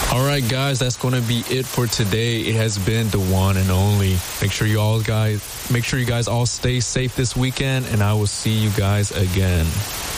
All right, guys, that's going to be it for today. It has been the one and only. Make sure you guys all stay safe this weekend, and I will see you guys again.